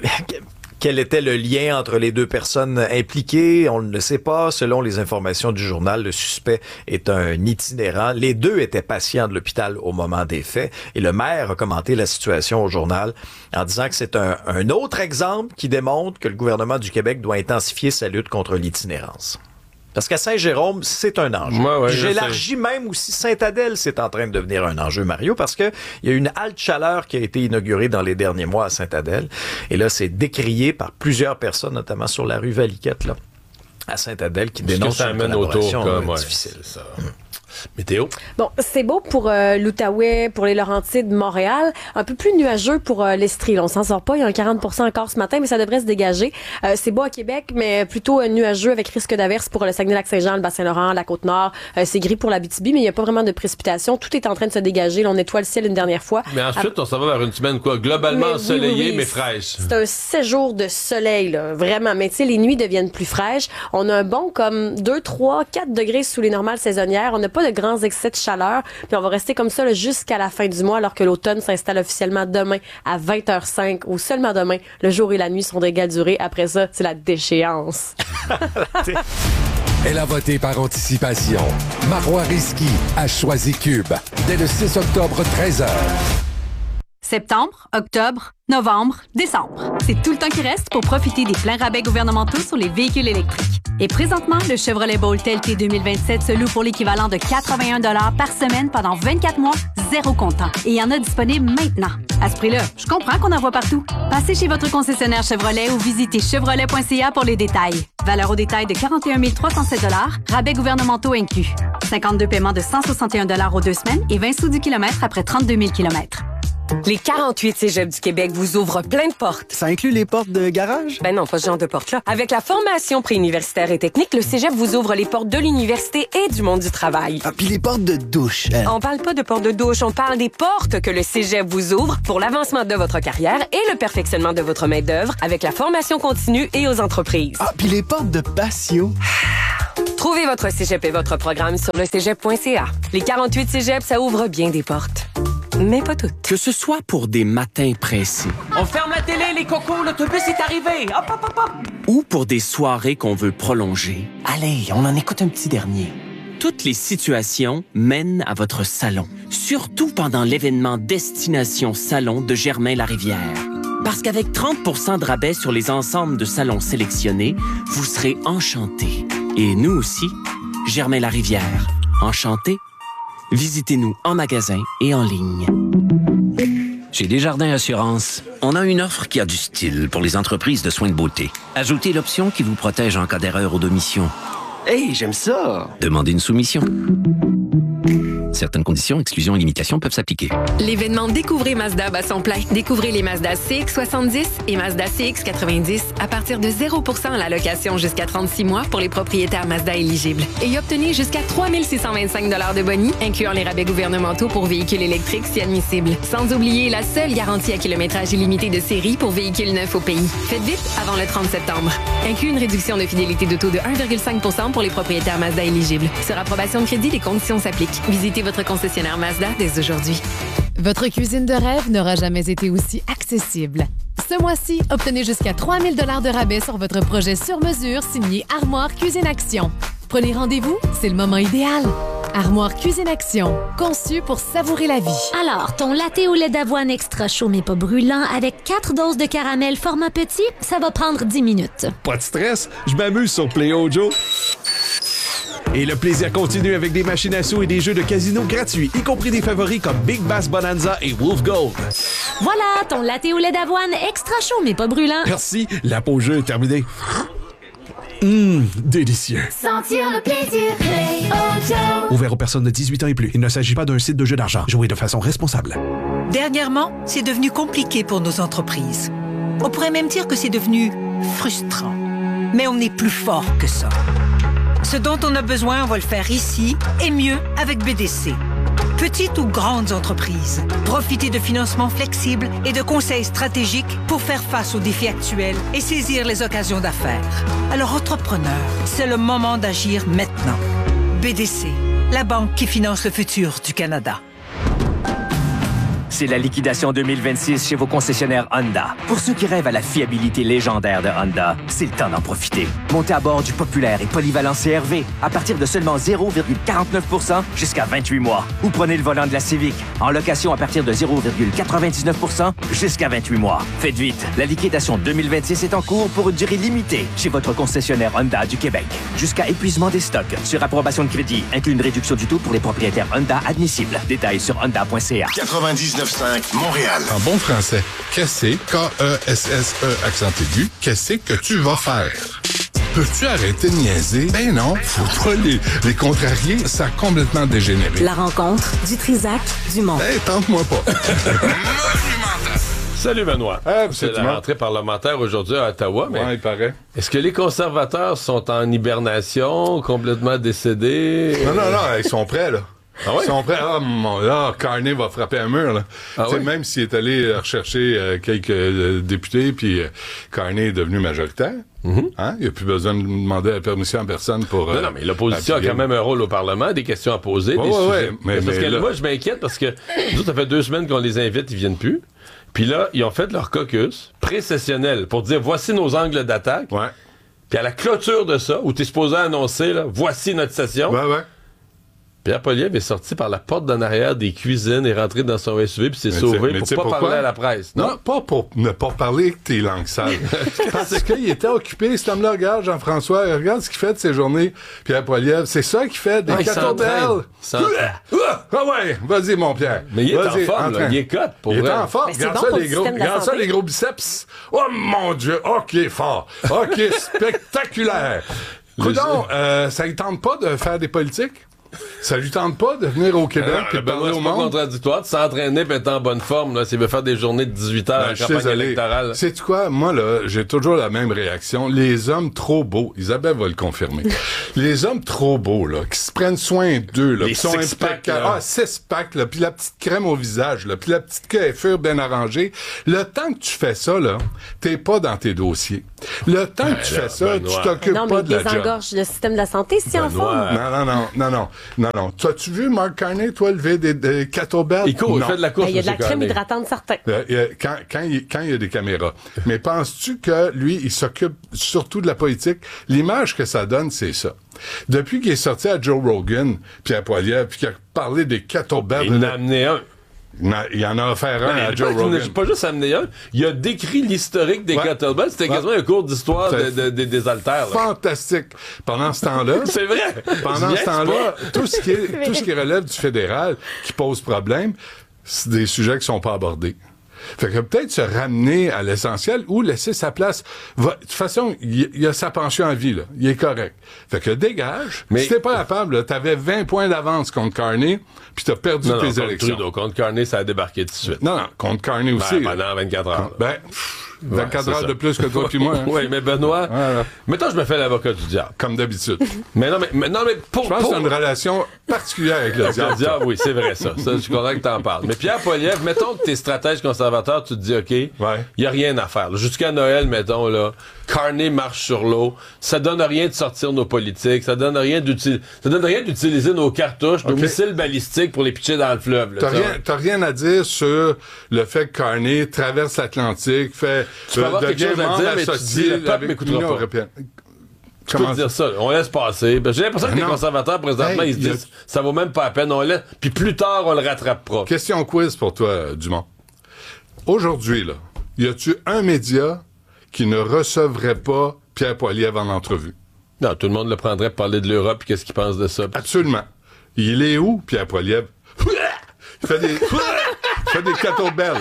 Quel était le lien entre les deux personnes impliquées? On ne le sait pas. Selon les informations du journal, le suspect est un itinérant. Les deux étaient patients de l'hôpital au moment des faits. Et le maire a commenté la situation au journal en disant que c'est un, un autre exemple qui démontre que le gouvernement du Québec doit intensifier sa lutte contre l'itinérance. Parce qu'à Saint-Jérôme, c'est un enjeu. Ouais, ouais, j'élargis même aussi Sainte-Adèle, c'est en train de devenir un enjeu, Mario, parce que il y a une halte chaleur qui a été inaugurée dans les derniers mois à Sainte-Adèle. Et là, c'est décrié par plusieurs personnes, notamment sur la rue Valiquette, là, à Sainte-Adèle, qui dénonce une collaboration autour, comme, difficile. Ouais, c'est ça. Hum. Météo. Bon, c'est beau pour euh, l'Outaouais, pour les Laurentides, Montréal. Un peu plus nuageux pour euh, l'Estrie. On s'en sort pas. Il y a un quarante pour cent encore ce matin, mais ça devrait se dégager. Euh, c'est beau à Québec, mais plutôt euh, nuageux avec risque d'averse pour le Saguenay-Lac-Saint-Jean, le Bas-Saint-Laurent, la Côte-Nord. Euh, c'est gris pour l'Abitibi, mais il n'y a pas vraiment de précipitation. Tout est en train de se dégager. Là, on nettoie le ciel une dernière fois. Mais ensuite, à... on s'en va vers une semaine quoi, globalement mais, ensoleillée, oui, oui, oui. mais fraîche. C'est un séjour de soleil, là, vraiment. Mais tu sais, les nuits deviennent plus fraîches. On a un bon comme deux, trois, quatre degrés sous les normales saisonnières. On n'a pas de grands excès de chaleur, puis on va rester comme ça là, jusqu'à la fin du mois, alors que l'automne s'installe officiellement demain à vingt heures cinq, ou seulement demain. Le jour et la nuit sont d'égale durée. Après ça, c'est la déchéance. Elle a voté par anticipation. Marois Risky a choisi Cube. Dès le six octobre, treize heures. Septembre, octobre, novembre, décembre. C'est tout le temps qui reste pour profiter des pleins rabais gouvernementaux sur les véhicules électriques. Et présentement, le Chevrolet Bolt L T deux mille vingt-sept se loue pour l'équivalent de quatre-vingt-un dollars par semaine pendant vingt-quatre mois, zéro comptant. Et il y en a disponible maintenant. À ce prix-là, je comprends qu'on en voit partout. Passez chez votre concessionnaire Chevrolet ou visitez chevrolet point c a pour les détails. Valeur au détail de quarante et un mille trois cent sept dollars, rabais gouvernementaux inclus. cinquante-deux paiements de cent soixante et un dollars aux deux semaines et vingt sous du kilomètre après trente-deux mille kilomètres. Les quarante-huit cégeps du Québec vous ouvrent plein de portes. Ça inclut les portes de garage? Ben non, pas ce genre de portes-là. Avec la formation préuniversitaire et technique, le cégep vous ouvre les portes de l'université et du monde du travail. Ah, puis les portes de douche. Hein? On parle pas de portes de douche, on parle des portes que le cégep vous ouvre pour l'avancement de votre carrière et le perfectionnement de votre main-d'œuvre avec la formation continue et aux entreprises. Ah, puis les portes de patio. Trouvez votre cégep et votre programme sur le cégep point c a. Les quarante-huit cégeps, ça ouvre bien des portes. Mais pas toutes. Que ce soit pour des matins pressés. On ferme la télé, les cocos, l'autobus est arrivé. Hop, hop, hop, hop. Ou pour des soirées qu'on veut prolonger. Allez, on en écoute un petit dernier. Toutes les situations mènent à votre salon. Surtout pendant l'événement Destination Salon de Germain-Larivière. Parce qu'avec trente pour cent de rabais sur les ensembles de salons sélectionnés, vous serez enchantés. Et nous aussi, Germain-Larivière. Enchantés? Visitez-nous en magasin et en ligne. Chez Desjardins Assurance, on a une offre qui a du style pour les entreprises de soins de beauté. Ajoutez l'option qui vous protège en cas d'erreur ou d'omission. Hey, j'aime ça! Demandez une soumission. Certaines conditions, exclusions et limitations peuvent s'appliquer. L'événement Découvrez Mazda bat son plein. Découvrez les Mazda C X soixante-dix et Mazda C X quatre-vingt-dix à partir de zéro pour cent à la location jusqu'à trente-six mois pour les propriétaires Mazda éligibles. Et obtenez jusqu'à trois mille six cent vingt-cinq dollars de boni, incluant les rabais gouvernementaux pour véhicules électriques si admissibles. Sans oublier la seule garantie à kilométrage illimité de série pour véhicules neufs au pays. Faites vite avant le trente septembre. Inclut une réduction de fidélité de taux de un virgule cinq pour cent pour les propriétaires Mazda éligibles. Sur approbation de crédit, les conditions s'appliquent. Visitez votre concessionnaire Mazda dès aujourd'hui. Votre cuisine de rêve n'aura jamais été aussi accessible. Ce mois-ci, obtenez jusqu'à trois mille dollars de rabais sur votre projet sur mesure signé Armoire Cuisine Action. Prenez rendez-vous, c'est le moment idéal. Armoire Cuisine Action, conçu pour savourer la vie. Alors, ton latte au lait d'avoine extra chaud mais pas brûlant avec quatre doses de caramel format petit, ça va prendre dix minutes. Pas de stress, je m'amuse sur Play Ojo. Et le plaisir continue avec des machines à sous et des jeux de casino gratuits, y compris des favoris comme Big Bass Bonanza et Wolf Gold. Voilà, ton latte au lait d'avoine extra chaud mais pas brûlant. Merci, la pause jeu est terminée. Hum, délicieux. Sentir le plaisir, Play Ojo. Ouvert aux personnes de dix-huit ans et plus. Il ne s'agit pas d'un site de jeu d'argent. Jouez de façon responsable. Dernièrement, c'est devenu compliqué pour nos entreprises. On pourrait même dire que c'est devenu frustrant. Mais on est plus fort que ça. Ce dont on a besoin, on va le faire ici et mieux avec B D C. Petites ou grandes entreprises, profitez de financements flexibles et de conseils stratégiques pour faire face aux défis actuels et saisir les occasions d'affaires. Alors, entrepreneurs, c'est le moment d'agir maintenant. B D C, la banque qui finance le futur du Canada. C'est la liquidation deux mille vingt-six chez vos concessionnaires Honda. Pour ceux qui rêvent à la fiabilité légendaire de Honda, c'est le temps d'en profiter. Montez à bord du populaire et polyvalent C R V à partir de seulement zéro virgule quarante-neuf pour cent jusqu'à vingt-huit mois. Ou prenez le volant de la Civic en location à partir de zéro virgule quatre-vingt-dix-neuf pour cent jusqu'à vingt-huit mois. Faites vite, la liquidation deux mille vingt-six est en cours pour une durée limitée chez votre concessionnaire Honda du Québec. Jusqu'à épuisement des stocks. Sur approbation de crédit, inclut une réduction du taux pour les propriétaires Honda admissibles. Détails sur honda point c a. quatre-vingt-dix-neuf cinq Montréal. En bon français, qu'est-ce K E S S E accent aigu, qu'est-ce que tu vas faire? Peux-tu arrêter de niaiser? Ben non, faut pas les, les contrarier, ça a complètement dégénéré. La rencontre du Trisac du Mont. Ben, tente-moi pas. Salut Benoît. Ah, c'est la rentrée parlementaire aujourd'hui à Ottawa. Mais ouais, il paraît. Est-ce que les conservateurs sont en hibernation, complètement décédés? Non, non, non, ils sont prêts, là. Ah ouais? Ils sont prêts. Ah, mon, là, Carney va frapper un mur, là. Ah ouais? Même s'il est allé rechercher euh, quelques euh, députés, puis euh, Carney est devenu majoritaire. Mm-hmm. Hein? Il n'y a plus besoin de demander la permission à personne pour... Euh, non, non, mais l'opposition a quand même un rôle au Parlement, des questions à poser, ouais, des ouais, sujets. Ouais, mais, parce mais que là... moi, je m'inquiète parce que nous, ça fait deux semaines qu'on les invite, ils viennent plus. Puis là, ils ont fait leur caucus pré-sessionnel pour dire, voici nos angles d'attaque. Ouais. Puis à la clôture de ça, où t'es supposé annoncer, là, voici notre session. Ouais, ouais. Pierre Poilievre est sorti par la porte d'en arrière des cuisines et rentré dans son S U V puis s'est sauvé mais pour pas pourquoi? Parler à la presse. Non, non pas pour ne pas parler avec tes langues sales. Parce qu'il était occupé, cet homme-là, regarde Jean-François, regarde ce qu'il fait de ses journées, Pierre Poilievre. C'est ça qu'il fait, des ah, quatorze. Ah ouais, vas-y mon Pierre. Mais il est vas-y, en forme, là, il est cote pour il vrai. Il est en forme, regarde ça, les gros, regarde ça les gros biceps. Oh mon Dieu, ok fort, ok spectaculaire. Coudon, euh, ça ne tente pas de faire des politiques? Ça lui tente pas de venir au Québec et de parler au monde? C'est pas contradictoire. Tu s'entraîner et être en bonne forme, là, s'il veut faire des journées de dix-huit heures ben, en campagne désolé. électorale. Sais-tu quoi? Moi, là, j'ai toujours la même réaction. Les hommes trop beaux, Isabelle va le confirmer. Les hommes trop beaux, là, qui se prennent soin d'eux, là, qui sont impeccables. Ah, six-pack, là, puis la petite crème au visage, là, puis la petite coiffure bien arrangée. Le temps que tu fais ça, là, t'es pas dans tes dossiers. Le temps ben, que tu là, fais ça, Benoît. tu t'occupes non, pas de la job. Non, mais désengorge le système de la santé, si en forme. Non, non, non, non, non, non, non. T'as-tu vu Mark Carney, toi, lever des, des kettlebells? Il court, il fait de la course. Il y a de la crème Carney. hydratante, certain. Euh, quand, quand, il, quand il y a des caméras. Mais penses-tu que lui, il s'occupe surtout de la politique? L'image que ça donne, c'est ça. Depuis qu'il est sorti à Joe Rogan, Pierre Poilievre, puis qu'il a parlé des kettlebells... Il en a amené un. Il en a offert un à Joe Rogan. Il n'a pas juste amené un, il a décrit l'historique des ouais. kettlebells. C'était ouais. quasiment un cours d'histoire de, de, de, des haltères. Là. Fantastique. Pendant ce temps-là... C'est vrai! Pendant ce temps-là, tout ce, qui est, tout ce qui relève du fédéral, qui pose problème, c'est des sujets qui sont pas abordés. Fait que peut-être se ramener à l'essentiel ou laisser sa place. Va, de toute façon, il, il a sa pension à vie, là. Il est correct. Fait que dégage. Mais si t'es pas capable, là, t'avais vingt points d'avance contre Carney, puis t'as perdu non, tes non, élections. Contre Trudeau, contre Carney, ça a débarqué tout de suite. Non, non, contre Carney aussi. Ben, pendant vingt-quatre heures. Ben, pff, vingt-quatre ouais, heures ça. de plus que toi puis moi. Hein. Oui, mais Benoît, ouais, mettons je me fais l'avocat du diable. Comme d'habitude. mais non, mais, mais, non, mais pour... Je pense pour... que c'est une relation particulière avec le diable. Le diable, oui, c'est vrai ça. Ça, je suis content que t'en parles. Mais Pierre Poilievre, mettons que t'es stratège conservateur, tu te dis, OK, il ouais. y a rien à faire. Jusqu'à Noël, mettons, là, Carney marche sur l'eau. Ça donne rien de sortir nos politiques. Ça donne rien d'utiliser, ça donne rien d'utiliser nos cartouches, okay. nos missiles balistiques pour les pitcher dans le fleuve. Là, t'as, rien, t'as rien à dire sur le fait que Carney traverse l'Atlantique, fait tu peux avoir quelque chose à dire, mais tu dis, le peuple m'écoutera pas. Européenne. Tu Comment peux dire ça? On laisse passer. Ben, j'ai l'impression que les conservateurs, présentement, hey, ils se disent, a... ça vaut même pas la peine, on laisse. Puis plus tard, on le rattrapera. Question quiz pour toi, Dumont. Aujourd'hui, là, y a-tu un média qui ne recevrait pas Pierre Poilievre en entrevue? Non, tout le monde le prendrait pour parler de l'Europe et qu'est-ce qu'il pense de ça. Absolument. Il est où, Pierre Poilievre? Il fait des... il fait des kettlebells.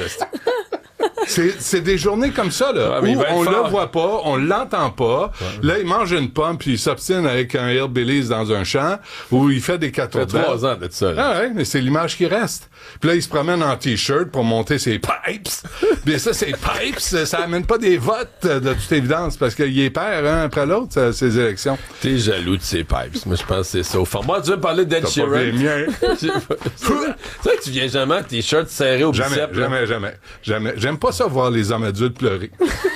C'est, c'est des journées comme ça, là, ouais, où on fort. le voit pas, on l'entend pas. Ouais. Là, il mange une pomme puis il s'obstine avec un hillbillies dans un champ où il fait des kettlebells. Ça fait trois ans d'être ça. Là. Ah ouais, mais c'est l'image qui reste. Puis là, il se promène en T-shirt pour monter ses pipes. Bien ça, ses pipes, ça amène pas des votes de toute évidence parce qu'il est perd un après l'autre, ces élections. T'es jaloux de ses pipes. Moi, je pense que c'est ça. Au format, tu veux parler d'Ed Sheeran? Pas les miens. C'est vrai que tu viens jamais en T-shirt serré au jamais, biceps. Jamais, jamais, jamais. J'aime pas ça voir les hommes adultes pleurer.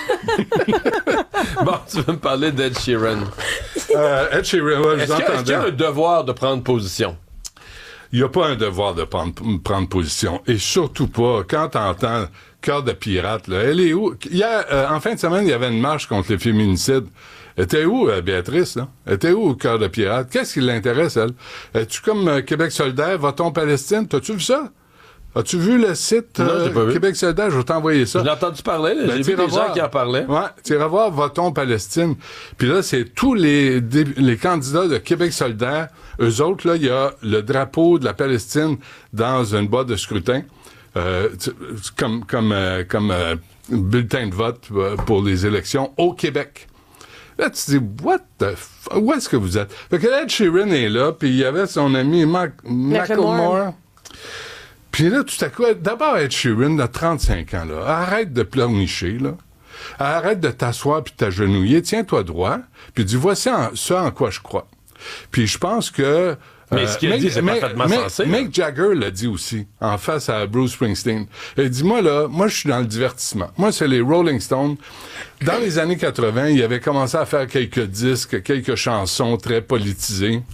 Bon, tu veux me parler d'Ed Sheeran. Euh, Ed Sheeran, ouais, je est-ce, que, est-ce qu'il y a un devoir de prendre position? Il n'y a pas un devoir de prendre, prendre position. Et surtout pas quand t'entends Cœur de pirate, là. Elle est où? Hier, euh, en fin de semaine, il y avait une marche contre les féminicides. Elle était où, euh, Béatrice, là? Elle était où, Cœur de pirate? Qu'est-ce qui l'intéresse, elle? Es-tu comme euh, Québec solidaire, va-t-on Palestine? T'as-tu vu ça? As-tu vu le site euh, non, Québec solidaire? Je vais t'envoyer ça. J'ai entendu parler, là. Ben, j'ai vu des gens qui en parlaient. Ouais, tu iras voir Va-t-on Palestine. Puis là, c'est tous les, les candidats de Québec solidaire. Eux autres, là, il y a le drapeau de la Palestine dans une boîte de scrutin. Euh, comme comme euh, comme euh, bulletin de vote euh, pour les élections au Québec. Là, tu te dis, what the f... où est-ce que vous êtes? Fait que Ed Sheeran est là, puis il y avait son ami Mac- Macklemore. Puis là, tout à coup, d'abord, Ed Sheeran, de trente-cinq ans, là, arrête de pleurnicher, là. Arrête de t'asseoir puis de t'agenouiller. Tiens-toi droit, puis dis, voici en, ce en quoi je crois. Puis je pense que... Mais ce qu'il a dit, c'est parfaitement sensé. Mick Jagger l'a dit aussi, en face à Bruce Springsteen. Il dit, moi, là, moi, je suis dans le divertissement. Moi, c'est les Rolling Stones. Dans les années quatre-vingts, il avait commencé à faire quelques disques, quelques chansons très politisées.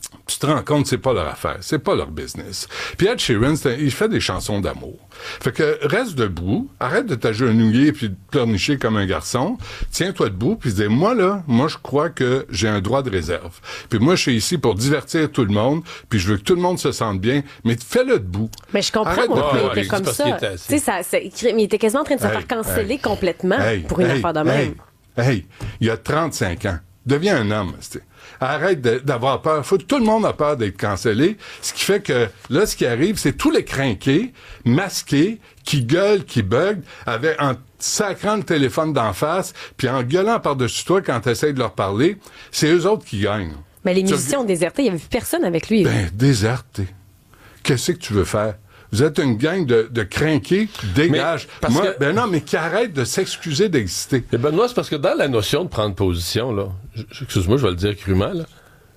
Tu te rends compte, c'est pas leur affaire, c'est pas leur business. Puis Ed Sheeran, il fait des chansons d'amour. Fait que reste debout, arrête de t'agenouiller puis de pleurnicher comme un garçon, tiens-toi debout puis dis, moi là, moi je crois que j'ai un droit de réserve. Puis moi je suis ici pour divertir tout le monde, puis je veux que tout le monde se sente bien, mais fais-le debout. Mais je comprends, arrête moi, de il pleurer. était comme ça. Tu sais, ça, ça, il était quasiment en train de se Hey, faire canceller hey, complètement hey, pour une hey, affaire de même. Hey, hey, il y a trente-cinq ans. Deviens un homme, t'sais. Arrête de, d'avoir peur. Faut, tout le monde a peur d'être cancellé. Ce qui fait que là, ce qui arrive, c'est tous les crinqués, masqués, qui gueulent, qui bug, avec, en sacrant le téléphone d'en face, puis en gueulant par-dessus toi quand tu essaies de leur parler. C'est eux autres qui gagnent. Mais les Tu- musiciens ont déserté, il n'y avait plus personne avec lui. Ben, déserté. Qu'est-ce que tu veux faire? Vous êtes une gang de, de crinqués, dégage. Mais, parce Moi, que- ben non, mais qui arrête de s'excuser d'exister. Et Benoît, c'est parce que dans la notion de prendre position, là, j- excuse-moi, je vais le dire crûment, là,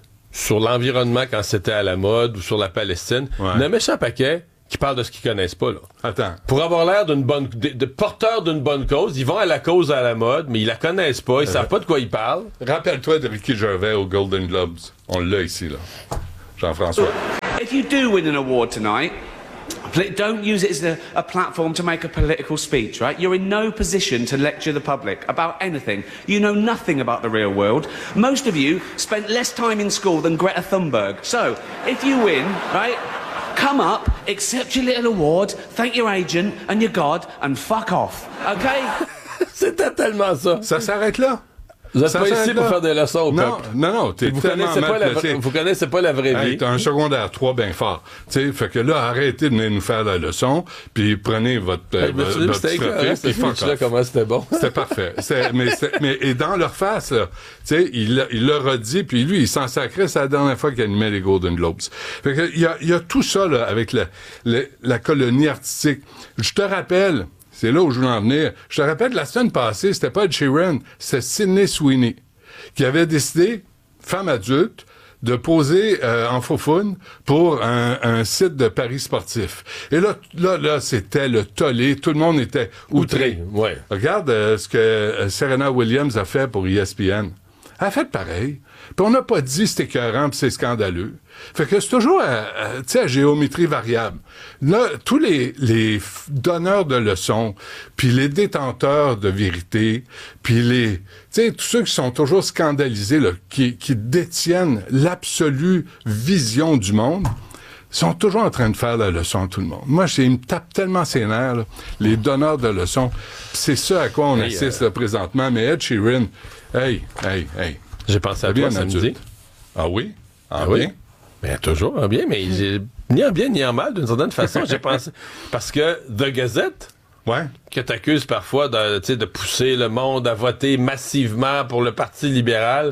sur l'environnement quand c'était à la mode ou sur la Palestine, il y en a un méchant paquet qui parlent de ce qu'ils connaissent pas, là. Attends. Pour avoir l'air d'une bonne, de, de porteurs d'une bonne cause, ils vont à la cause à la mode, mais ils la connaissent pas, ils Euh, savent pas de quoi ils parlent. Rappelle-toi de Ricky Gervais aux Golden Globes. On l'a ici, là. Jean-François. If you do win an award tonight, pl- don't use it as a, a platform to make a political speech, right? You're in no position to lecture the public about anything. You know nothing about the real world. Most of you spent less time in school than Greta Thunberg. So, if you win, right, come up, accept your little award, thank your agent and your God, and fuck off, okay? C'était tellement ça. Ça s'arrête là. Vous êtes Ça pas s'arrête ici pour là. faire des leçons au Non, peuple. non, non, t'es vous tellement connaissez, mal pas la, placé. vra- vous connaissez pas la vraie Hey, vie. t'as un secondaire trois bien fort. Tu sais, fait que là, arrêtez de venir nous faire la leçon, puis prenez votre, euh, Hey, mais votre, tu- votre c'était trophée, écœurant, puis ce fuck speech-là, off. comment c'était bon. C'était parfait. C'est- mais, c'est- mais et dans leur face, là, tu sais, il, l'a- il leur a dit, puis lui, il s'en sacrait, c'est la dernière fois qu'il animait les Golden Globes. Fait que il y a, il y a tout ça, là, avec la, la, la colonie artistique. Je te rappelle, c'est là où je voulais en venir, je te rappelle que la semaine passée, c'était pas Ed Sheeran, c'était Sydney Sweeney, qui avait décidé, femme adulte, de poser euh, en faufoune pour un, un site de paris sportif. Et là, là, là, c'était le tollé. Tout le monde était outré. Ouais. Regarde euh, ce que euh, Serena Williams a fait pour E S P N. Elle a fait pareil. Puis on n'a pas dit c'est écœurant puis c'est scandaleux. Fait que c'est toujours, à, à, tu sais, à géométrie variable. Là, tous les, les f- donneurs de leçons, puis les détenteurs de vérité, puis les, tu sais, tous ceux qui sont toujours scandalisés, là, qui, qui détiennent l'absolue vision du monde, sont toujours en train de faire la leçon à tout le monde. Moi, j'ai- ils me tapent tellement ses nerfs, là, les donneurs de leçons. Puis c'est ça à quoi on Hey, assiste euh, là, présentement. Mais Ed Sheeran, hey, hey, hey. J'ai pensé à toi samedi. adulte. Ah oui? Ah, Ah oui? oui? Ben, toujours en bien, mais j'ai, ni en bien ni en mal, d'une certaine façon, j'ai pensé. Parce que The Gazette, ouais. que t'accuses parfois de, tu sais, de pousser le monde à voter massivement pour le Parti libéral,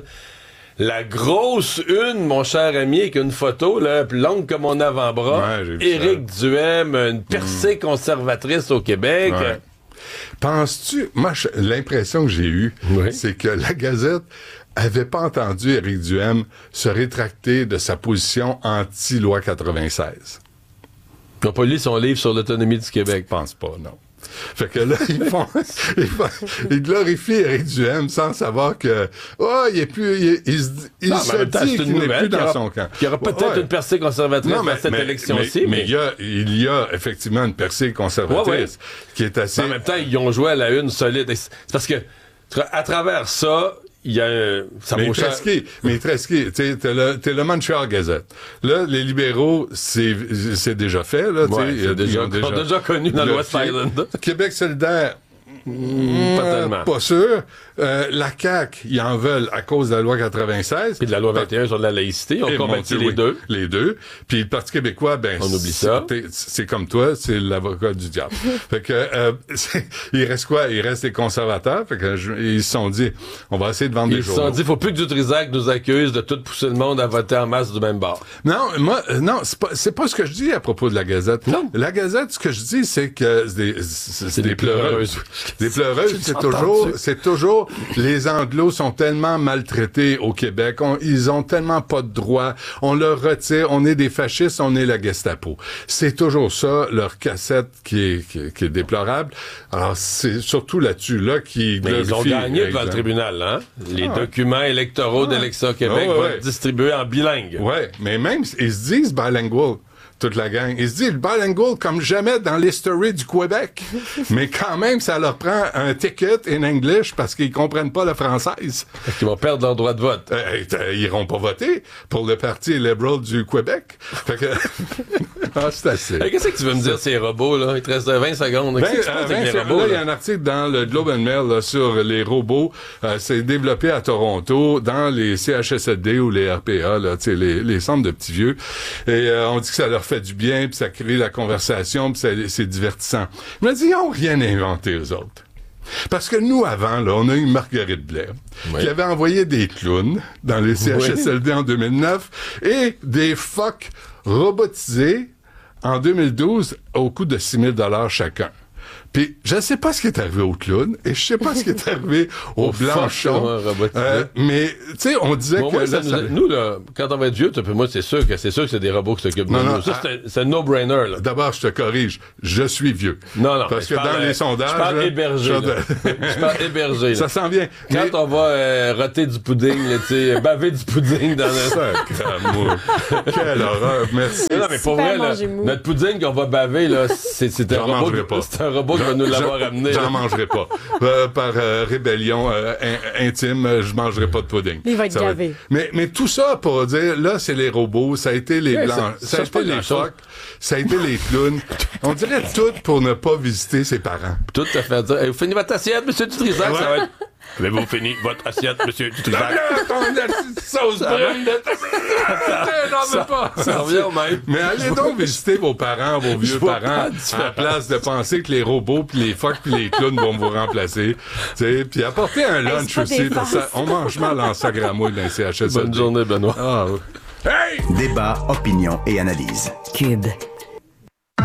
la grosse une, mon cher ami, avec une photo là, plus longue que mon avant-bras, Ouais, j'ai vu Éric Duhem, une percée conservatrice au Québec. Ouais. Penses-tu, moi, je- l'impression que j'ai eue, c'est que la Gazette avait pas entendu Éric Duhem se rétracter de sa position anti-loi quatre-vingt-seize. Ils n'ont pas lu son livre sur l'autonomie du Québec. Je pense pas, non. Fait que là, ils font, ils, font, ils glorifient Éric Duhem sans savoir que, oh, il est plus, il, il se, il Non, mais se en même temps, dit c'est une qu'il n'est nouvelle plus qu'il y dans aura- son camp. qu'il y aura peut-être Ouais. une percée conservatrice Non, mais- dans cette mais- élection-ci, mais, mais- mais il y a, il y a effectivement une percée conservatrice Ouais, ouais. qui est assez. Mais en même temps, ils ont joué à la une solide. Et C'est c'est parce que, tra- à travers ça, il y a un. Ça mais vaut cher. Tresky, mais Tresky, tu sais, t'es le, t'es le Montreal Gazette. Là, les libéraux, c'est, c'est déjà fait, là, tu sais. Ouais, c'est ils déjà- ont on a déjà connu dans le l'West pied. Island. Québec solidaire, Pas euh, tellement. Pas sûr. Euh, la C A Q, ils en veulent à cause de la loi quatre-vingt-seize. Puis de la loi vingt et un sur la laïcité. On Et combattit mon Dieu, les oui, deux. Les deux. Puis le Parti québécois, ben... On oublie c'est- ça. t'es- C'est comme toi, c'est l'avocat du diable. Fait que, euh, c'est- il reste quoi? Il reste les conservateurs. Fait que, je- ils se sont dit, on va essayer de vendre Ils des se journaux. sont dit, faut plus que Dutrisac nous accuse de tout pousser le monde à voter en masse du même bord. Non, moi, euh, non, c'est pas, c'est pas ce que je dis à propos de la Gazette. Non. La Gazette, ce que je dis, c'est que c'est des, c'est, c'est des pleureuses. Des pleureuses, c'est toujours, c'est toujours, les Anglos sont tellement maltraités au Québec, on, ils ont tellement pas de droits, on leur retire, on est des fascistes, on est la Gestapo. C'est toujours ça, leur cassette qui est, qui, qui est déplorable. Alors, c'est surtout là-dessus, là, qui Mais ils ont gagné devant le tribunal, hein? Les ah, documents électoraux ah, d'Élection Québec ah, ouais, vont ouais. être distribués en bilingue. Ouais, mais même, ils se disent bilingual. Toute la gang. Ils se disent le bilingual comme jamais dans l'history du Québec. Mais quand même, ça leur prend un ticket in English parce qu'ils comprennent pas le française. Parce qu'ils vont perdre leur droit de vote. Euh, ils iront pas voter pour le Parti libéral du Québec. Fait que... ah, c'est assez. Hey, qu'est-ce que tu veux me dire, ces robots, là? Il te reste vingt secondes. Ben, euh, vingt secondes. Là, il y a un article dans le Globe and Mail là, sur les robots. Euh, c'est développé à Toronto, dans les C H S L D ou les R P A, là, les, les centres de petits vieux. Et euh, on dit que ça leur fait du bien, puis ça crée la conversation, puis c'est, c'est divertissant. Il m'a dit, ils n'ont rien inventé, eux autres. Parce que nous, avant, là, on a eu Marguerite Blais, oui. qui avait envoyé des clowns dans les C H S L D oui. en deux mille neuf, et des phoques robotisés en deux mille douze au coût de six mille dollars chacun. Puis, je ne sais pas ce qui est arrivé aux clowns et je sais pas ce qui est arrivé aux blanchons. Euh, mais, tu sais, on disait bon, que... Moi, là, nous, ça... nous, là, quand on va être vieux, moi, c'est sûr que c'est sûr que c'est des robots qui s'occupent de non, nous. Non, ça, ah, c'est, un, c'est un no-brainer, là. D'abord, je te corrige. Je suis vieux. Non, non. Parce que parle, dans les sondages... Je parle hébergé, là. Je parle hébergé, là. Ça s'en vient. Quand mais... on va euh, roter du pudding, tu sais, baver du pudding dans un... Quelle horreur. Merci. Non, mais pour vrai, là, notre pudding qu'on va baver, là, c'est, c'est un robot... C'est un robot qui va nous l'avoir amené. J'en mangerai pas. Euh, par euh, rébellion euh, in- intime, euh, je mangerai pas de pudding. Il va être ça gavé. Va être... Mais, mais tout ça pour dire, là, c'est les robots, ça a été les ouais, blancs, ça, ça, ça a été les phoques, ça a été les clowns. On dirait tout pour ne pas visiter ses parents. Tout à fait dire. Hey, vous finissez votre assiette, monsieur Dutrisac, ouais. Ça va être... Avez-vous fini votre assiette, monsieur Dutrisac? Sauce brune de... Ça, pas. Ça revient au même. Mais allez donc visiter vos parents, vos vieux parents, à la place de penser que les robots, puis les phoques, puis les clowns vont vous remplacer. Puis apportez un lunch hey, aussi. Parce que on mange mal en sagramouille dans les C H S L D. Bonne journée, Benoît. Ah, oui. Hey! Débat, opinion et analyse. Cube.